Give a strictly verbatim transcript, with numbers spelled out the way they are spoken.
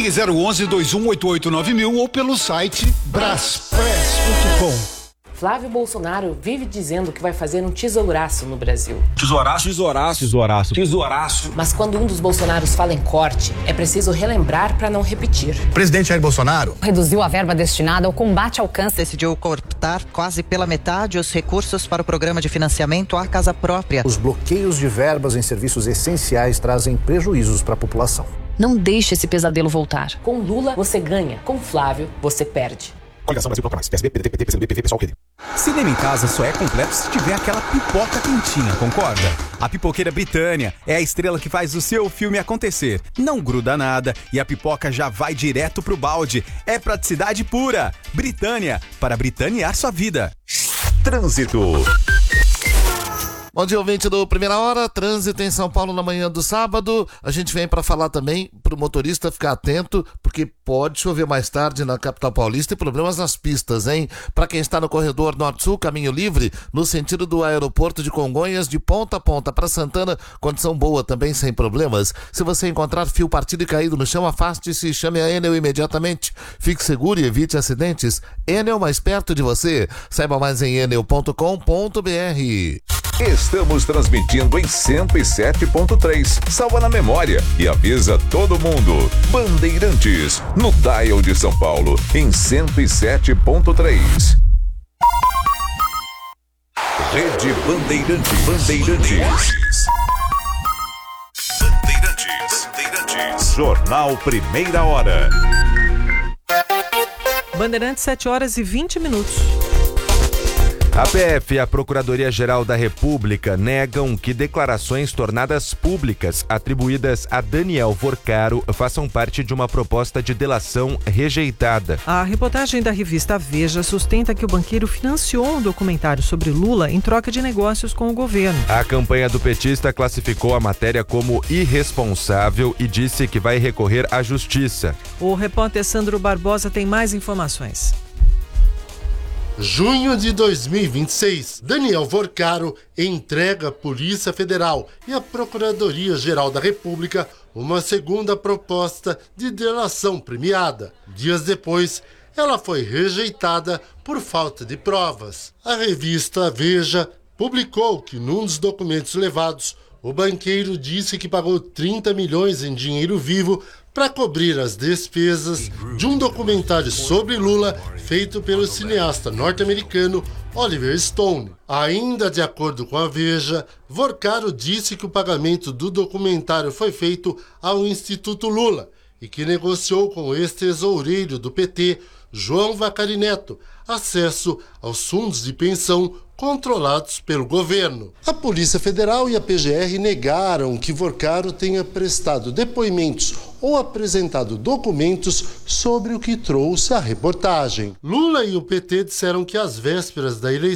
Ligue zero onze, dois um oito oito, nove mil ou pelo site braspress ponto com. Flávio Bolsonaro vive dizendo que vai fazer um tesouraço no Brasil. Tesouraço? Tesouraço. Tesouraço. Tesouraço. Mas quando um dos Bolsonaros fala em corte, é preciso relembrar para não repetir. O presidente Jair Bolsonaro reduziu a verba destinada ao combate ao câncer. Decidiu cortar quase pela metade os recursos para o programa de financiamento à casa própria. Os bloqueios de verbas em serviços essenciais trazem prejuízos para a população. Não deixe esse pesadelo voltar. Com Lula, você ganha. Com Flávio, você perde. Coligação Brasil Proclamais. P S B, P D T, P T, P C do B, P V, Pessoal, Rede. Cinema em casa só é completo se tiver aquela pipoca quentinha, concorda? A Pipoqueira Britânia é a estrela que faz o seu filme acontecer. Não gruda nada e a pipoca já vai direto pro balde. É praticidade pura. Britânia, para britanear sua vida. Trânsito. Bom dia, ouvinte do Primeira Hora, trânsito em São Paulo na manhã do sábado. A gente vem para falar também pro motorista ficar atento, porque pode chover mais tarde na capital paulista e problemas nas pistas, hein? Para quem está no corredor norte-sul, caminho livre, no sentido do aeroporto de Congonhas, de ponta a ponta para Santana, condição boa também, sem problemas. Se você encontrar fio partido e caído no chão, afaste-se e chame a Enel imediatamente. Fique seguro e evite acidentes. Enel mais perto de você. Saiba mais em enel ponto com ponto br. Estamos transmitindo em cento e sete ponto três. Salva na memória e avisa todo mundo. Bandeirantes, no dial de São Paulo, em cento e sete ponto três. Rede Bandeirantes. Bandeirantes. Bandeirantes. Bandeirantes. Jornal Primeira Hora. Bandeirantes, sete horas e vinte minutos. A P F e a Procuradoria-Geral da República negam que declarações tornadas públicas atribuídas a Daniel Vorcaro façam parte de uma proposta de delação rejeitada. A reportagem da revista Veja sustenta que o banqueiro financiou um documentário sobre Lula em troca de negócios com o governo. A campanha do petista classificou a matéria como irresponsável e disse que vai recorrer à justiça. O repórter Sandro Barbosa tem mais informações. Junho de dois mil e vinte e seis, Daniel Vorcaro entrega à Polícia Federal e à Procuradoria-Geral da República uma segunda proposta de delação premiada. Dias depois, ela foi rejeitada por falta de provas. A revista Veja publicou que, num dos documentos levados, o banqueiro disse que pagou trinta milhões em dinheiro vivo para cobrir as despesas de um documentário sobre Lula feito pelo cineasta norte-americano Oliver Stone. Ainda de acordo com a Veja, Vorcaro disse que o pagamento do documentário foi feito ao Instituto Lula e que negociou com o ex-tesoureiro do P T, João Vacari Neto, acesso aos fundos de pensão controlados pelo governo. A Polícia Federal e a P G R negaram que Vorcaro tenha prestado depoimentos ou apresentado documentos sobre o que trouxe a reportagem. Lula e o P T disseram que às vésperas da eleição